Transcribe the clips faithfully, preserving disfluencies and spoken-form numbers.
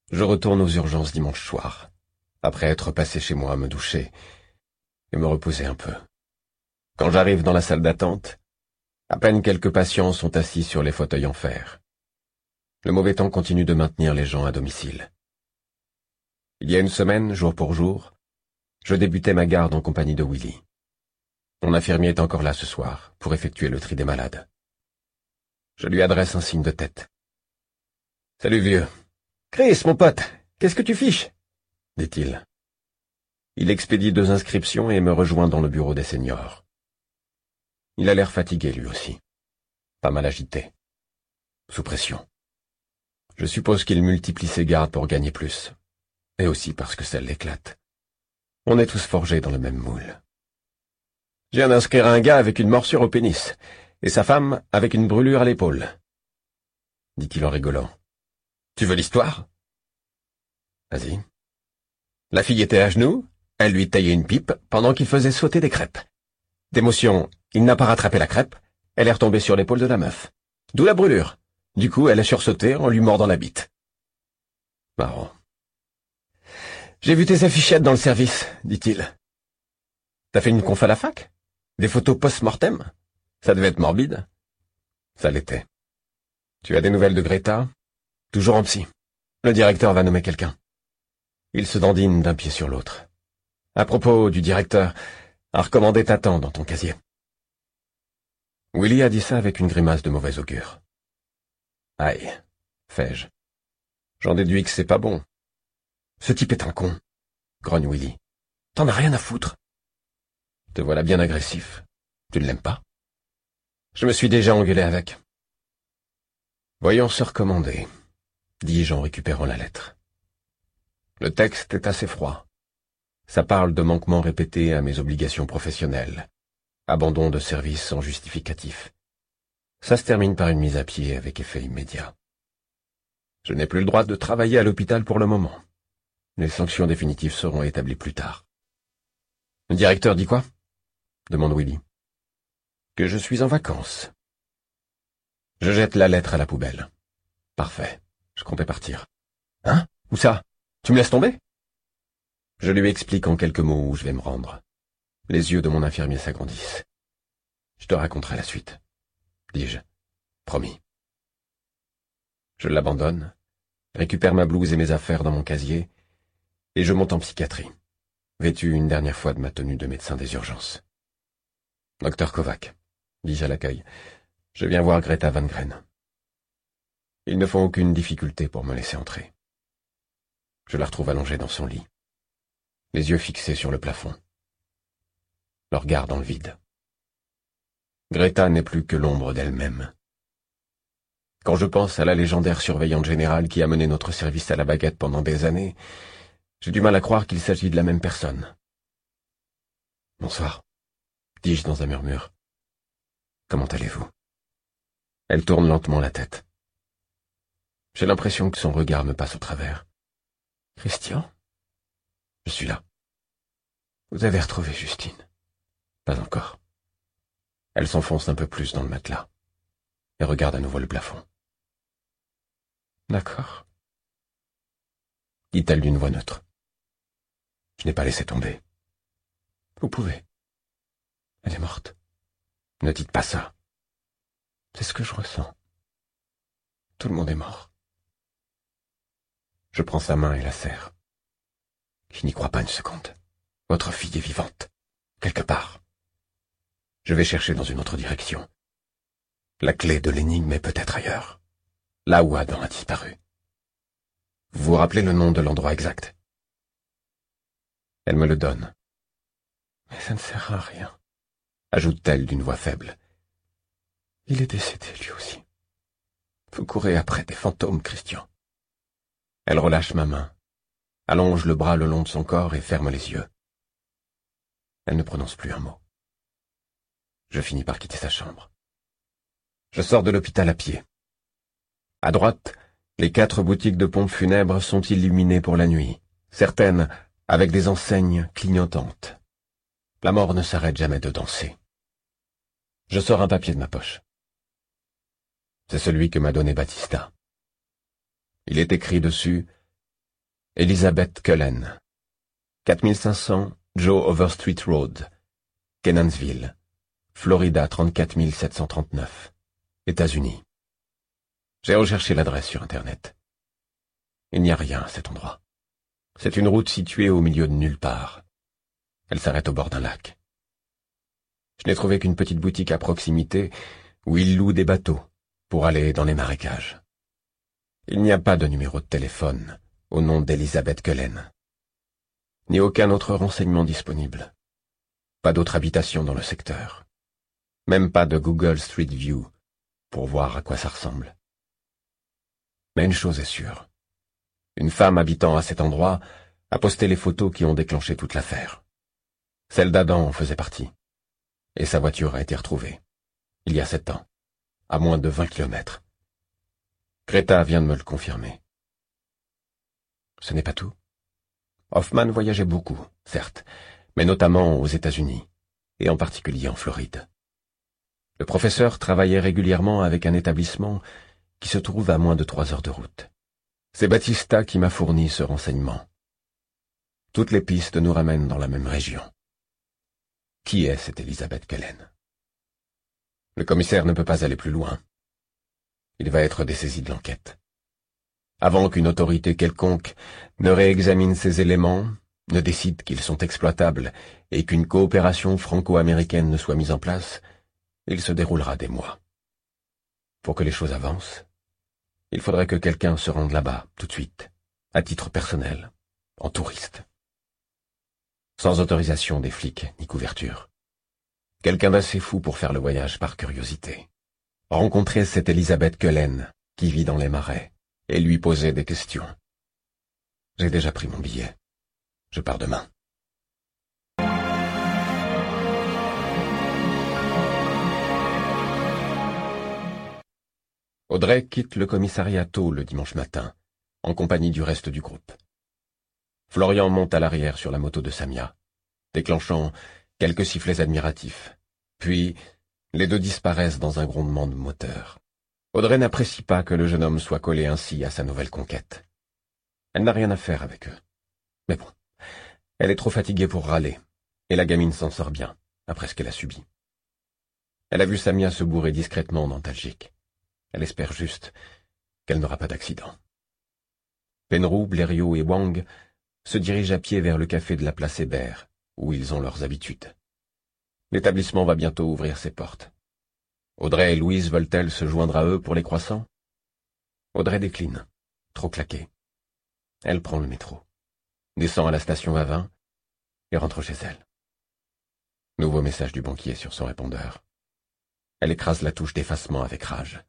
Je retourne aux urgences dimanche soir, après être passé chez moi à me doucher et me reposer un peu. Quand j'arrive dans la salle d'attente, à peine quelques patients sont assis sur les fauteuils en fer. Le mauvais temps continue de maintenir les gens à domicile. Il y a une semaine, jour pour jour, je débutais ma garde en compagnie de Willy. Mon infirmier est encore là ce soir, pour effectuer le tri des malades. Je lui adresse un signe de tête. « Salut vieux. »« Chris, mon pote, qu'est-ce que tu fiches ?» dit-il. Il expédie deux inscriptions et me rejoint dans le bureau des seniors. Il a l'air fatigué lui aussi, pas mal agité, sous pression. Je suppose qu'il multiplie ses gardes pour gagner plus, et aussi parce que ça l'éclate. On est tous forgés dans le même moule. Je viens d'inscrire un gars avec une morsure au pénis, et sa femme avec une brûlure à l'épaule, dit-il en rigolant. Tu veux l'histoire? Vas-y. La fille était à genoux, elle lui taillait une pipe pendant qu'il faisait sauter des crêpes. D'émotion, il n'a pas rattrapé la crêpe, elle est retombée sur l'épaule de la meuf. D'où la brûlure. Du coup, elle a sursauté en lui mordant la bite. Marrant. J'ai vu tes affichettes dans le service, dit-il. T'as fait une conf à la fac? Des photos post-mortem? Ça devait être morbide. Ça l'était. Tu as des nouvelles de Greta? Toujours en psy. Le directeur va nommer quelqu'un. Il se dandine d'un pied sur l'autre. À propos du directeur, a recommandé Tatan dans ton casier. Willy a dit ça avec une grimace de mauvais augure. Aïe, fais-je. J'en déduis que c'est pas bon. Ce type est un con, grogne Willy. T'en as rien à foutre. Te voilà bien agressif. Tu ne l'aimes pas? Je me suis déjà engueulé avec. Voyons se recommander, dis-je en récupérant la lettre. Le texte est assez froid. Ça parle de manquements répétés à mes obligations professionnelles, abandon de service sans justificatif. Ça se termine par une mise à pied avec effet immédiat. Je n'ai plus le droit de travailler à l'hôpital pour le moment. Les sanctions définitives seront établies plus tard. Le directeur dit quoi? Demande Willy. Que je suis en vacances. Je jette la lettre à la poubelle. Parfait. Je comptais partir. Hein? Où ça? Tu me laisses tomber? Je lui explique en quelques mots où je vais me rendre. Les yeux de mon infirmier s'agrandissent. Je te raconterai la suite, dis-je. Promis. Je l'abandonne, récupère ma blouse et mes affaires dans mon casier, et je monte en psychiatrie, vêtu une dernière fois de ma tenue de médecin des urgences. Docteur Kovac, dis-je à l'accueil, je viens voir Greta Van Gren. Ils ne font aucune difficulté pour me laisser entrer. Je la retrouve allongée dans son lit, les yeux fixés sur le plafond, le regard dans le vide. Greta n'est plus que l'ombre d'elle-même. Quand je pense à la légendaire surveillante générale qui a mené notre service à la baguette pendant des années, j'ai du mal à croire qu'il s'agit de la même personne. « Bonsoir », dis-je dans un murmure. « Comment allez-vous » Elle tourne lentement la tête. J'ai l'impression que son regard me passe au travers. « Christian ?» Je suis là. « Vous avez retrouvé Justine ?» Pas encore. Elle s'enfonce un peu plus dans le matelas et regarde à nouveau le plafond. « D'accord. » dit-elle d'une voix neutre. Je n'ai pas laissé tomber. « Vous pouvez. Elle est morte. » Ne dites pas ça. C'est ce que je ressens. Tout le monde est mort. Je prends sa main et la serre. Je n'y crois pas une seconde. Votre fille est vivante. Quelque part. Je vais chercher dans une autre direction. La clé de l'énigme est peut-être ailleurs. Là où Adam a disparu. Vous vous rappelez le nom de l'endroit exact? Elle me le donne. Mais ça ne sert à rien, ajoute-t-elle d'une voix faible. Il est décédé lui aussi. Vous courez après des fantômes, Christian. Elle relâche ma main, allonge le bras le long de son corps et ferme les yeux. Elle ne prononce plus un mot. Je finis par quitter sa chambre. Je sors de l'hôpital à pied. À droite, les quatre boutiques de pompes funèbres sont illuminées pour la nuit, certaines avec des enseignes clignotantes. La mort ne s'arrête jamais de danser. Je sors un papier de ma poche. C'est celui que m'a donné Baptista. Il est écrit dessus Elizabeth Cullen, quatre mille cinq cents Joe Overstreet Road, Kenansville, Florida trente-quatre mille sept cent trente-neuf, États-Unis. J'ai recherché l'adresse sur Internet. Il n'y a rien à cet endroit. C'est une route située au milieu de nulle part. Elle s'arrête au bord d'un lac. Je n'ai trouvé qu'une petite boutique à proximité où ils louent des bateaux pour aller dans les marécages. Il n'y a pas de numéro de téléphone au nom d'Elizabeth Cullen, ni aucun autre renseignement disponible. Pas d'autre habitation dans le secteur. Même pas de Google Street View pour voir à quoi ça ressemble. Mais une chose est sûre. Une femme habitant à cet endroit a posté les photos qui ont déclenché toute l'affaire. Celle d'Adam en faisait partie. Et sa voiture a été retrouvée, il y a sept ans, à moins de vingt kilomètres. Greta vient de me le confirmer. Ce n'est pas tout. Hoffman voyageait beaucoup, certes, mais notamment aux États-Unis, et en particulier en Floride. Le professeur travaillait régulièrement avec un établissement qui se trouve à moins de trois heures de route. C'est Batista qui m'a fourni ce renseignement. Toutes les pistes nous ramènent dans la même région. Qui est cette Elizabeth Cullen? Le commissaire ne peut pas aller plus loin. Il va être dessaisi de l'enquête. Avant qu'une autorité quelconque ne réexamine ces éléments, ne décide qu'ils sont exploitables et qu'une coopération franco-américaine ne soit mise en place, il se déroulera des mois. Pour que les choses avancent, il faudrait que quelqu'un se rende là-bas, tout de suite, à titre personnel, en touriste. Sans autorisation des flics ni couverture. Quelqu'un d'assez fou pour faire le voyage par curiosité. Rencontrer cette Elizabeth Cullen, qui vit dans les marais, et lui poser des questions. J'ai déjà pris mon billet. Je pars demain. Audrey quitte le commissariat tôt le dimanche matin, en compagnie du reste du groupe. Florian monte à l'arrière sur la moto de Samia, déclenchant quelques sifflets admiratifs. Puis, les deux disparaissent dans un grondement de moteur. Audrey n'apprécie pas que le jeune homme soit collé ainsi à sa nouvelle conquête. Elle n'a rien à faire avec eux. Mais bon, elle est trop fatiguée pour râler, et la gamine s'en sort bien, après ce qu'elle a subi. Elle a vu Samia se bourrer discrètement dans Talgique. Elle espère juste qu'elle n'aura pas d'accident. Penrou, Blériot et Wang se dirigent à pied vers le café de la place Hébert, où ils ont leurs habitudes. L'établissement va bientôt ouvrir ses portes. Audrey et Louise veulent-elles se joindre à eux pour les croissants? Audrey décline, trop claquée. Elle prend le métro, descend à la station Vavin et rentre chez elle. Nouveau message du banquier sur son répondeur. Elle écrase la touche d'effacement avec rage.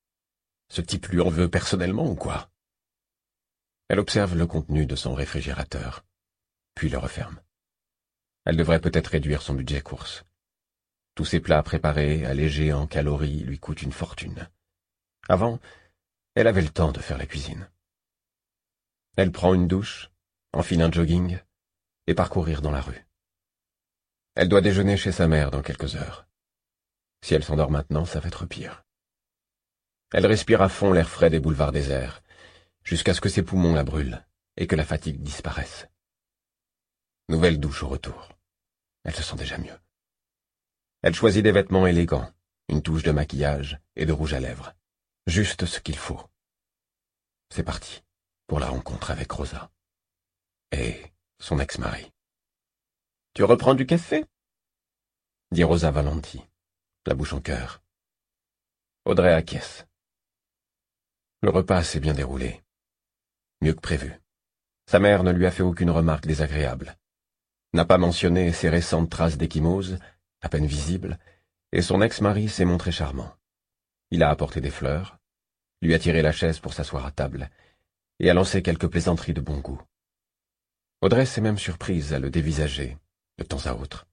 Ce type lui en veut personnellement ou quoi? Elle observe le contenu de son réfrigérateur, puis le referme. Elle devrait peut-être réduire son budget course. Tous ces plats préparés, allégés en calories, lui coûtent une fortune. Avant, elle avait le temps de faire la cuisine. Elle prend une douche, enfile un jogging et parcourir dans la rue. Elle doit déjeuner chez sa mère dans quelques heures. Si elle s'endort maintenant, ça va être pire. Elle respire à fond l'air frais des boulevards déserts, jusqu'à ce que ses poumons la brûlent et que la fatigue disparaisse. Nouvelle douche au retour. Elle se sent déjà mieux. Elle choisit des vêtements élégants, une touche de maquillage et de rouge à lèvres. Juste ce qu'il faut. C'est parti pour la rencontre avec Rosa et son ex-mari. « Tu reprends du café ?» dit Rosa Valenti, la bouche en cœur. Audrey acquiesce. Le repas s'est bien déroulé. Mieux que prévu. Sa mère ne lui a fait aucune remarque désagréable. N'a pas mentionné ses récentes traces d'échymose, à peine visibles, et son ex-mari s'est montré charmant. Il a apporté des fleurs, lui a tiré la chaise pour s'asseoir à table, et a lancé quelques plaisanteries de bon goût. Audrey s'est même surprise à le dévisager, de temps à autre.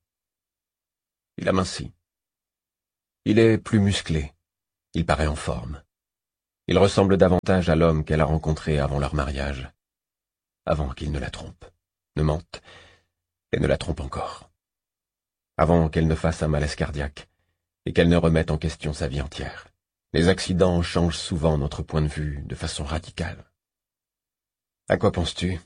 Il a minci. Il est plus musclé, il paraît en forme. Il ressemble davantage à l'homme qu'elle a rencontré avant leur mariage, avant qu'il ne la trompe, ne mente, et ne la trompe encore, avant qu'elle ne fasse un malaise cardiaque, et qu'elle ne remette en question sa vie entière. Les accidents changent souvent notre point de vue de façon radicale. « À quoi penses-tu »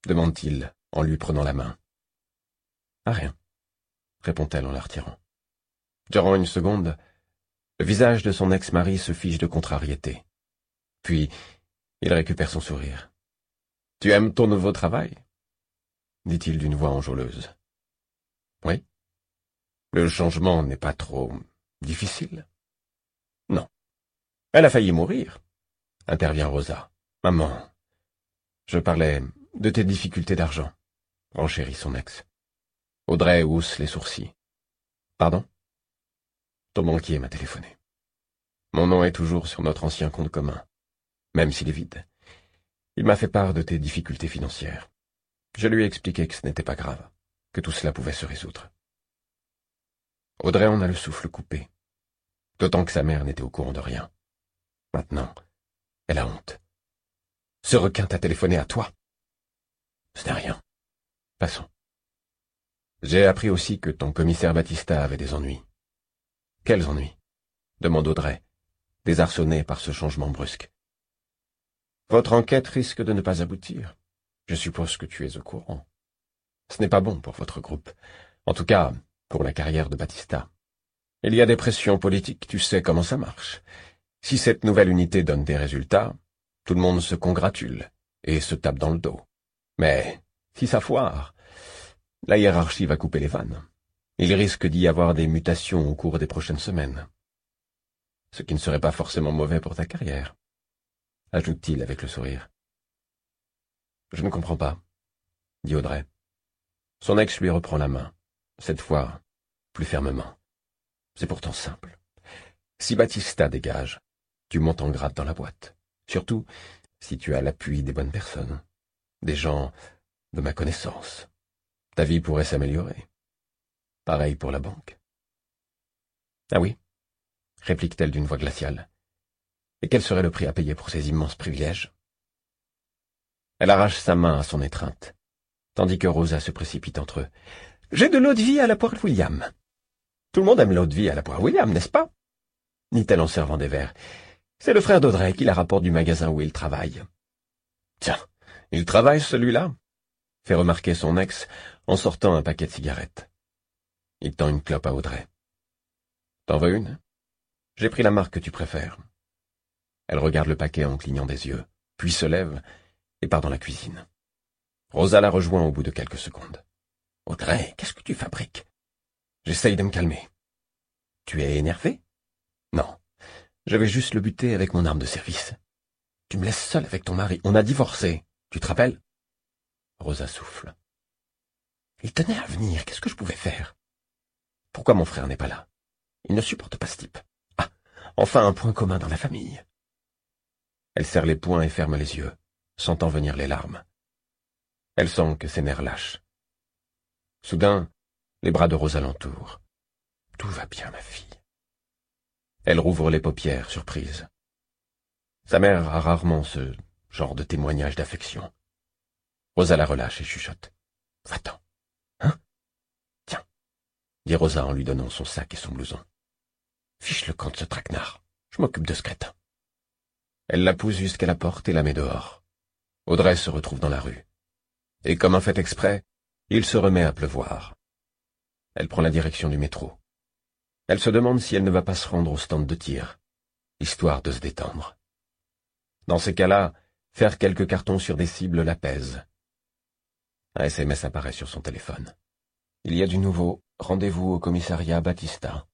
demande-t-il en lui prenant la main. « Ah, rien, » répond-elle en la retirant. Durant une seconde, le visage de son ex-mari se fige de contrariété. Puis, il récupère son sourire. « Tu aimes ton nouveau travail ?» dit-il d'une voix enjôleuse. « Oui. Le changement n'est pas trop difficile. »« Non. Elle a failli mourir, » intervient Rosa. « Maman, je parlais de tes difficultés d'argent, » renchérit son ex. Audrey hausse les sourcils. « Pardon ? » Ton banquier m'a téléphoné. Mon nom est toujours sur notre ancien compte commun, même s'il est vide. Il m'a fait part de tes difficultés financières. Je lui ai expliqué que ce n'était pas grave, que tout cela pouvait se résoudre. Audrey en a le souffle coupé, d'autant que sa mère n'était au courant de rien. Maintenant, elle a honte. Ce requin t'a téléphoné à toi. Ce n'est rien. Passons. J'ai appris aussi que ton commissaire Battista avait des ennuis. Quels ennuis ? Demande Audrey, désarçonnée par ce changement brusque. Votre enquête risque de ne pas aboutir. Je suppose que tu es au courant. Ce n'est pas bon pour votre groupe. En tout cas, pour la carrière de Battista. Il y a des pressions politiques, tu sais comment ça marche. Si cette nouvelle unité donne des résultats, tout le monde se congratule et se tape dans le dos. Mais si ça foire, la hiérarchie va couper les vannes. Il risque d'y avoir des mutations au cours des prochaines semaines. Ce qui ne serait pas forcément mauvais pour ta carrière, ajoute-t-il avec le sourire. Je ne comprends pas, dit Audrey. Son ex lui reprend la main, cette fois plus fermement. C'est pourtant simple. Si Battista dégage, tu montes en grade dans la boîte. Surtout si tu as l'appui des bonnes personnes, des gens de ma connaissance. Ta vie pourrait s'améliorer. Pareil pour la banque. Ah oui, réplique-t-elle d'une voix glaciale. Et quel serait le prix à payer pour ces immenses privilèges? Elle arrache sa main à son étreinte, tandis que Rosa se précipite entre eux. « J'ai de l'eau de vie à la poire William. »« Tout le monde aime l'eau de vie à la poire William, n'est-ce pas ?» dit-elle en servant des verres. « C'est le frère d'Audrey qui la rapporte du magasin où il travaille. »« Tiens, il travaille celui-là ?» fait remarquer son ex en sortant un paquet de cigarettes. Il tend une clope à Audrey. « T'en veux une ? J'ai pris la marque que tu préfères. » Elle regarde le paquet en clignant des yeux, puis se lève et part dans la cuisine. Rosa la rejoint au bout de quelques secondes. « Audrey, qu'est-ce que tu fabriques ?» J'essaye de me calmer. « Tu es énervé ?»« Non, je vais juste le buter avec mon arme de service. Tu me laisses seule avec ton mari. On a divorcé. Tu te rappelles ?» Rosa souffle. « Il tenait à venir. Qu'est-ce que je pouvais faire ?»« Pourquoi mon frère n'est pas là? Il ne supporte pas ce type. Ah, enfin un point commun dans la famille. » Elle serre les poings et ferme les yeux, sentant venir les larmes. Elle sent que ses nerfs lâchent. Soudain, les bras de Rosa l'entourent. « Tout va bien, ma fille. » Elle rouvre les paupières, surprise. Sa mère a rarement ce genre de témoignage d'affection. Rosa la relâche et chuchote. « Va-t'en. Hein? Tiens, » dit Rosa en lui donnant son sac et son blouson. « Fiche le camp de ce traquenard. Je m'occupe de ce crétin. » Elle la pousse jusqu'à la porte et la met dehors. Audrey se retrouve dans la rue. Et comme un fait exprès, il se remet à pleuvoir. Elle prend la direction du métro. Elle se demande si elle ne va pas se rendre au stand de tir, histoire de se détendre. Dans ces cas-là, faire quelques cartons sur des cibles l'apaise. Un S M S apparaît sur son téléphone. Il y a du nouveau. Rendez-vous au commissariat Battista.